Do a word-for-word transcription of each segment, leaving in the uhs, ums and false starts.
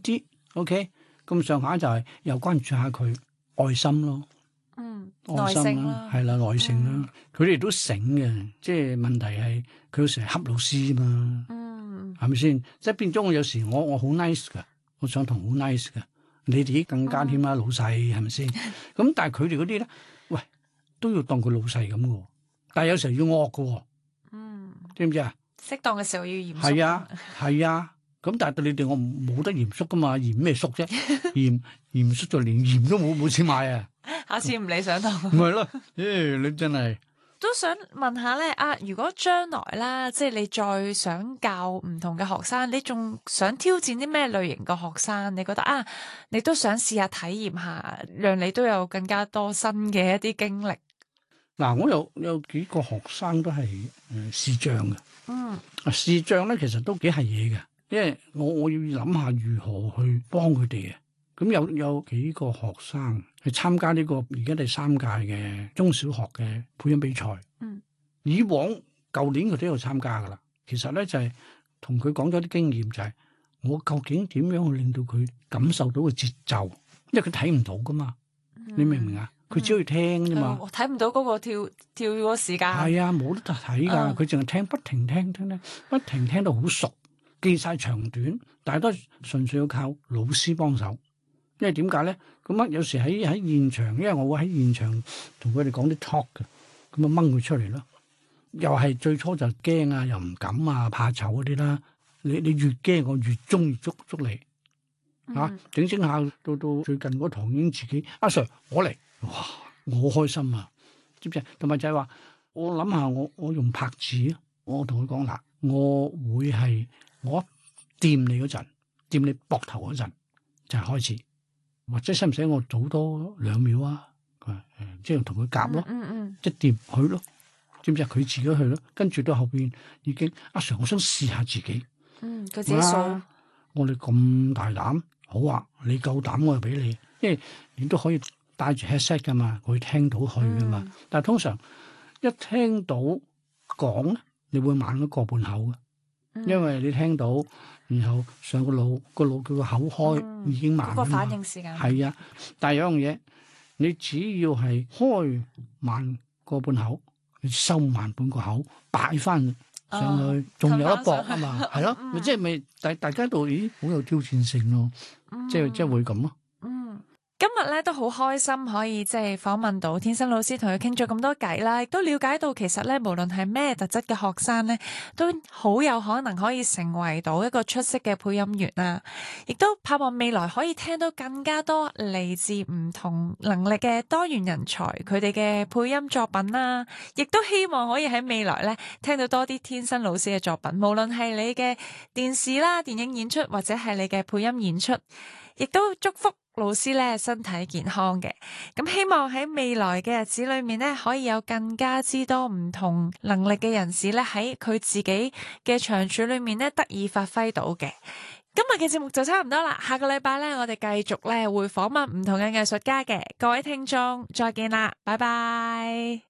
啲 OK， 咁上下就係又關注下佢愛心咯。 嗯， 愛心啦，係啦，耐性啦，佢哋、嗯、都醒嘅，即係問題係佢有時係恰老師嘛，嗯，係咪先？即係變咗我有時我我好 nice 噶，我想同好 nice 噶，你哋更加添啦，嗯、老細係咪先？咁但係佢哋嗰啲咧，喂都要當佢老細咁嘅，但係有時候要惡嘅，嗯，知唔知啊？ 適當嘅時候要嚴肅， 係啊，係啊。咁但係對你哋我冇得嚴肅噶嘛，嚴咩肅啫？嚴嚴肅就連鹽都冇冇錢買啊！ 下次唔理上堂。 唔係咯，誒你真係都想問下咧啊！如果將來啦，即係你再想教唔同嘅學生，你仲想挑戰啲咩類型嘅學生？你覺得啊，你都想試下體驗下，讓你都有更加多新嘅一啲經歷。 嗱，我有有幾個學生都係誒視障嘅，嗯，視障咧其實都幾係嘢嘅。因為我我要諗下如何去幫佢哋嘅，咁有有幾個學生去參加呢個而家第三屆嘅中小學嘅配音比賽。嗯，以往舊年佢都有參加噶啦。其實咧就係同佢講咗啲經驗，就係我究竟點樣去令到佢感受到個節奏，因為佢睇唔到噶嘛。嗯、你明唔明啊？佢只可以聽啫嘛。我睇唔到嗰個跳跳嗰個時間。 係啊，冇得睇噶，佢淨係聽，不停聽聽聽，不停聽到好熟。記晒長短，但係都純粹要靠老師幫手。因為點解咧？咁啊，有時喺喺現場，因為我會喺現場同佢哋講啲 talk 嘅，咁啊掹佢出嚟咯。又係最初就驚啊，又唔敢啊，怕醜嗰啲啦。你你越驚，我越中意捉捉你嚇。整整下到到最近嗰堂已經自己阿 Sir 我嚟，哇！我好開心啊，知唔知？同埋就係話，我諗下我我用拍子，我同佢講嗱，我會係。我掂你嗰陣，掂你膊頭嗰陣就係、是、開始，或者使唔使我早多兩秒啊？佢話誒，即係同佢夾咯，嗯嗯，即係掂佢咯，知唔知啊？佢自己去咯，跟住到後邊已經阿 Sir，我想試下自己，嗯，佢自己數，我哋咁大膽，好啊，你夠膽我就俾你，因為你都可以帶住 headset 噶嘛，佢聽到去噶嘛，嗯、但係通常一聽到講咧，你會慢一個半口嘅。因為你聽到，然後上個腦個腦佢個口開、嗯、已經慢啦嘛，個反應時間係啊。但係有樣嘢，你只要係開慢個半口，你收慢半個口，擺翻上去，仲、哦、有一搏啊嘛，係咯，咪即係咪大大家度咦好有挑戰性咯，嗯、即係即係會咁咯。 今日咧都好開心可以即係訪問到天生老師，同佢傾咗咁多偈啦，亦都了解到其實咧無論係咩特質嘅學生咧，都好有可能可以成為到一個出色嘅配音員啦。亦都盼望未來可以聽到更加多嚟自唔同能力嘅多元人才，佢哋嘅配音作品啦。亦都希望可以喺未來咧聽到多啲天生老師嘅作品，無論係你嘅電視啦、電影演出，或者係你嘅配音演出，亦都祝福老師咧身體健康嘅，咁希望喺未來嘅日子裏面咧，可以有更加之多唔同能力嘅人士咧喺佢自己嘅長處裏面咧得以發揮到嘅。今日嘅節目就差唔多啦，下個禮拜咧我哋繼續咧會訪問唔同嘅藝術家嘅，各位聽眾再見啦，拜拜。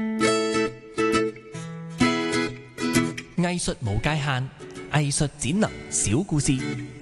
藝術無界限，藝術展能小故事。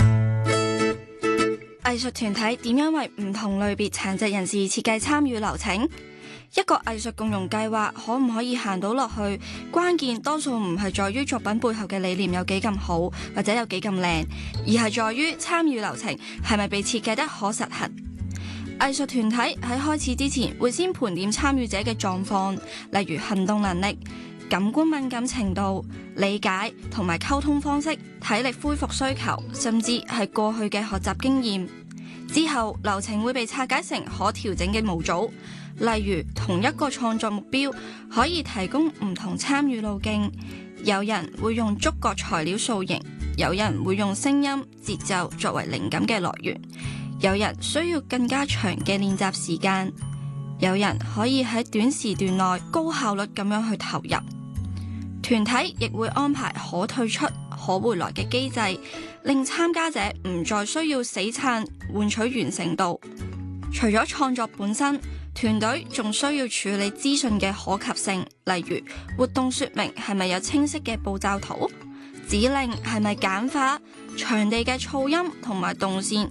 藝術團體點樣為唔同類別殘疾人士設計參與流程？一個藝術共融計劃可唔可以行到落去？關鍵多數唔係在於作品背後嘅理念有幾咁好，或者有幾咁靚，而係在於參與流程係咪被設計得可實行。藝術團體喺開始之前會先盤點參與者嘅狀況，例如行動能力、感官敏感程度、理解同埋溝通方式、體力恢復需求，甚至係過去嘅學習經驗。之後流程會被拆解成可調整嘅模組，例如同一個創作目標可以提供唔同參與路徑。有人會用觸覺材料塑形，有人會用聲音、節奏作為靈感嘅來源，有人需要更加長嘅練習時間，有人可以喺短時段內高效率咁樣去投入。團體亦會安排可退出、可回來嘅機制，令參加者唔再需要死撐換取完成度。除咗創作本身，團隊仲需要處理資訊嘅可及性，例如活動說明係咪有清晰嘅步驟圖，指令係咪簡化，場地嘅噪音同埋動線